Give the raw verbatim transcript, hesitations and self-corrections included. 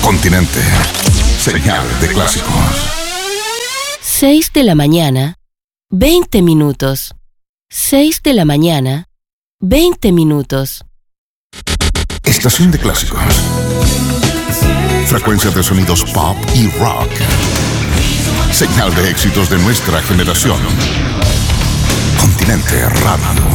Continente. Señal de clásicos. Seis de la mañana, veinte minutos. Seis de la mañana, veinte minutos. Estación de clásicos. Frecuencia de sonidos pop y rock. Señal de éxitos de nuestra generación. Continente Radio.